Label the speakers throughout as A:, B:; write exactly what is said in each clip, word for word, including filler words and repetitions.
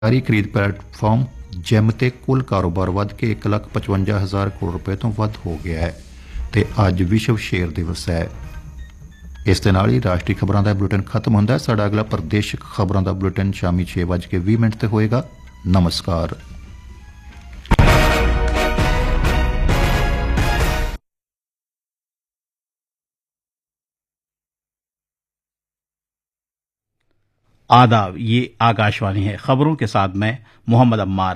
A: ਸਰਕਾਰੀ ਖਰੀਦ platform gym ਤੇ ਕੁੱਲ ਕਾਰੋਬਾਰ ਵੱਧ ਕੇ ਇੱਕ ਲੱਖ ਪਚਵੰਜਾ ਹਜ਼ਾਰ ਕਰੋੜ ਰੁਪਏ ਤੋਂ ਵੱਧ ਹੋ ਗਿਆ ਹੈ ਤੇ ਅੱਜ ਵਿਸ਼ਵ ਸ਼ੇਅਰ ਦਿਵਸ ਹੈ। ਇਸ ਦੇ ਨਾਲ ਹੀ ਰਾਸ਼ਟਰੀ ਖਬਰਾਂ ਦਾ ਬੁਲੇਟਿਨ ਖਤਮ ਹੁੰਦਾ ਹੈ। ਸਾਡਾ ਅਗਲਾ ਪ੍ਰਦੇਸ਼ਿਕ ਖਬਰਾਂ ਦਾ ਬੁਲੇਟਿਨ ਸ਼ਾਮੀ ਛੇ ਵੱਜ ਕੇ ਵੀਹ ਮਿੰਟ ਤੇ ਹੋਏਗਾ। ਨਮਸਕਾਰ।
B: आदाब, ये आकाशवाणी है। खबरों के साथ मैं मोहम्मद अम्मार।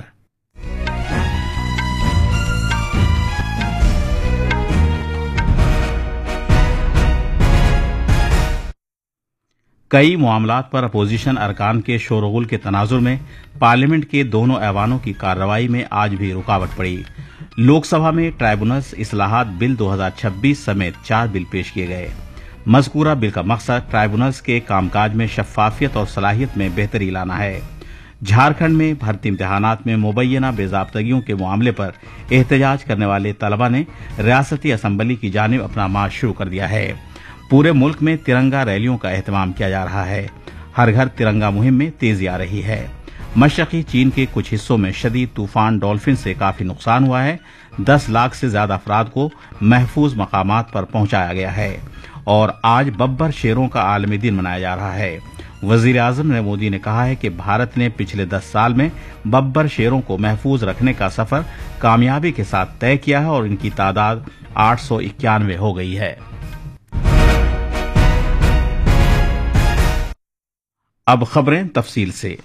B: कई मामलात पर अपोजिशन अरकान के शोरगुल के तनाजुर में पार्लियामेंट के दोनों ऐवानों की कार्रवाई में आज भी रुकावट पड़ी। लोकसभा में ट्राइब्यूनल्स इस्लाहात बिल दो हजार छब्बीस समेत चार बिल पेश किए गए। मज़कूरा बिल का मकसद ट्राइब्यूनल्स के कामकाज में शफाफियत और सलाहियत में बेहतरी लाना है। झारखंड में भर्ती इम्तिहानात में मुबैना बेज़ाब्तगियों के मामले पर एहतजाज करने वाले तलबा ने रियासती असम्बली की जानिब अपना मार्च शुरू कर दिया है। पूरे मुल्क में तिरंगा रैलियों का एहतमाम किया जा रहा है। हर घर तिरंगा मुहिम में तेजी आ रही है। मशरकी चीन के कुछ हिस्सों में शदीद तूफान डॉल्फिन से काफी नुकसान हुआ है। दस लाख से ज्यादा अफराद को महफूज मकामात पर पहुंचाया गया है और आज बब्बर शेरों का आलमी दिन मनाया जा रहा है। वजीर आजम नरेंद्र मोदी ने कहा है कि भारत ने पिछले दस साल में बब्बर शेरों को महफूज रखने का सफर कामयाबी के साथ तय किया है और इनकी तादाद आठ सौ इक्यानवे हो गई है। अब खबरें तफसील से।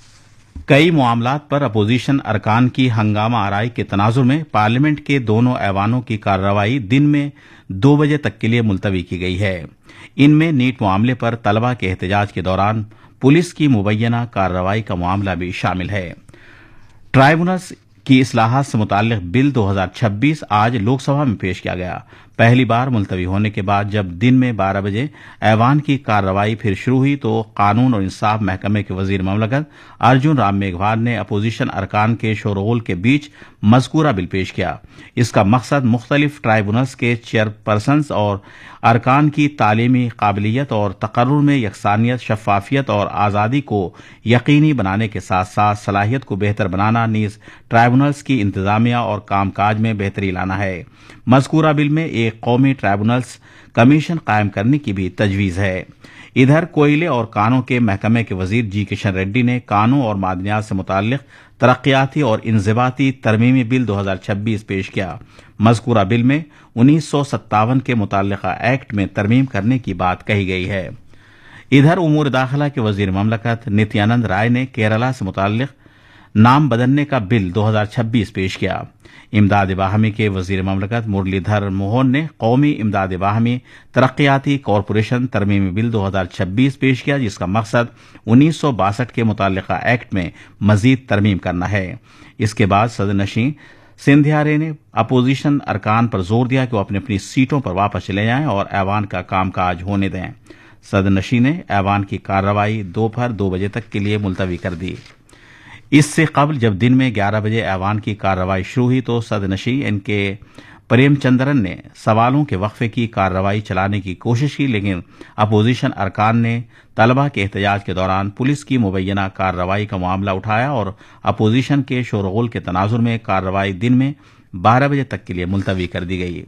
B: कई मामलात पर अपोजिशन अरकान की हंगामा आराई के तनाजुर में पार्लियामेंट के दोनों ऐवानों की कार्रवाई दिन में दो बजे तक के लिए मुलतवी की गई है। इनमें नीट मामले पर तलबा के एहतजाज के दौरान पुलिस की मुबैना कार्रवाई का मामला भी शामिल है। ट्राइब्यूनल्स की इस्लाहात से मुताल्लिक बिल दो हजार छब्बीस आज लोकसभा में पेश किया गया। पहली बार मुलतवी होने के बाद जब दिन में बारह बजे ऐवान की कार्रवाई फिर शुरू हुई तो कानून और इंसाफ महकमे के वजीर ममलकत अर्जुन राम मेघवाल ने अपोजिशन अरकान के शोरगुल के बीच मज़कूरा बिल पेश किया। इसका मकसद मुख्तलिफ ट्राइब्यूनल्स के चेयरपर्सन्स और अरकान की तालीमी काबिलियत और तकर्रुर में यकसानियत, शफाफियत और आज़ादी को यकीनी बनाने के साथ साथ सलाहियत को बेहतर बनाना, नीज ट्राइब्यूनल्स की इंतजामिया और कामकाज में बेहतरी लाना है। मज़कूरा बिल में एक कौमी ट्राइब्यूनल्स कमीशन कायम करने की भी तजवीज़ है। इधर कोयले और कानों के महकमे के वजीर जी किशन रेड्डी ने कानों और मादनियात से मुताल्लिक तरक्याती और इंज़िबाती तरमीमी बिल दो हजार छब्बीस पेश किया। मज़कूरा बिल में उन्नीस सौ सत्तावन के मुताल्लिका एक्ट में तरमीम करने की बात कही गई है। इधर उमूर दाखिला के वजीर ममलकत नित्यानंद राय ने केरला से मुताल्लिक नाम बदलने का बिल दो हजार छब्बीस पेश किया। इमदाद बाहमी के वजीर ममलकत मुरलीधर मोहन ने कौमी इमदाद बाहमी तरक्याती कॉरपोरेशन तरमीमी बिल दो हजार छब्बीस पेश किया, जिसका मकसद उन्नीस सौ बासठ के मुताल्लिका एक्ट में मजीद तरमीम करना है। इसके बाद सदनशीं सिंधिया रे ने अपोजिशन अरकान पर जोर दिया कि वो अपनी अपनी सीटों पर वापस चले जाएं और ऐवान का कामकाज होने दें। सदनशीं ने ऐवान की कार्रवाई दोपहर दो बजे तक के लिए मुलतवी कर दी। इससे कबल जब दिन में ग्यारह बजे ऐवान की कार्रवाई शुरू हुई तो सदनशी इनके प्रेमचंद्रन ने सवालों के वक्फे की कार्रवाई चलाने की कोशिश की, लेकिन अपोजिशन अरकान ने तलबा के एहतजाज के दौरान पुलिस की मुबैना कार्रवाई का मामला उठाया और अपोजिशन के शोरगुल के तनाजुर में कार्रवाई दिन में बारह बजे तक के लिए मुलतवी कर दी गई।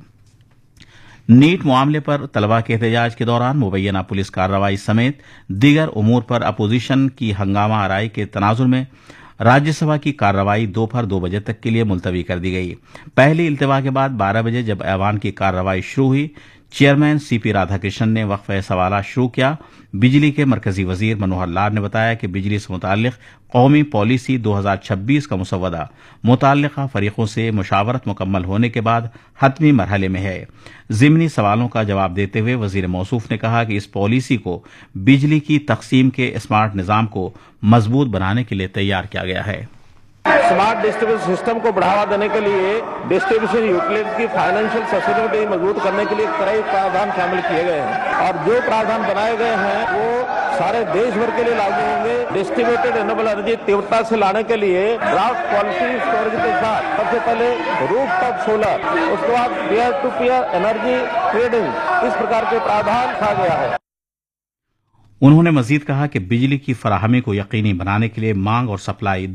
B: नीट मामले पर तलबा के एहतजाज के दौरान मुबैना पुलिस कार्रवाई समेत दीगर उमूर पर अपोजिशन की हंगामा आराई के तनाजुर में राज्यसभा की कार्रवाई दोपहर दो बजे तक के लिए मुलतवी कर दी गई। पहली इल्तिवा के बाद बारह बजे जब ऐवान की कार्रवाई शुरू हुई, चेयरमैन सीपी राधाकृष्णन ने वक्फे सवाला शुरू किया। बिजली के मरकजी वजीर मनोहर लाल ने बताया कि बिजली से मुताल्लिक कौमी पॉलिसी दो हजार छब्बीस का मुसव्वदा मुताल्लिका फरीकों से मुशावरत मुकम्मल होने के बाद हतमी मरहले में है। ज़िमनी सवालों का जवाब देते हुए वजीर मौसूफ ने कहा कि इस पॉलिसी को बिजली की तकसीम के स्मार्ट निज़ाम को मजबूत बनाने के लिए तैयार किया गया है।
C: स्मार्ट डिस्ट्रीब्यूशन सिस्टम को बढ़ावा देने के लिए डिस्ट्रीब्यूशन यूटिलिटी की फाइनेंशियल सस्टेनेबिलिटी मजबूत करने के लिए कई प्रावधान शामिल किए गए हैं और जो प्रावधान बनाए गए हैं वो सारे देश भर के लिए लागू होंगे। डिस्ट्रीब्यूटेड रिन्यूएबल एनर्जी तीव्रता से लाने के लिए ड्राफ्ट पॉलिसी स्टोरेज के साथ सबसे पहले रूफटॉप सोलर, उसके बाद peer to peer energy trading, इस प्रकार के प्रावधान रखा गया है।
B: उन्होंने मजीद कहा कि बिजली की फराहमी को यकीनी बनाने के लिए मांग और सप्लाई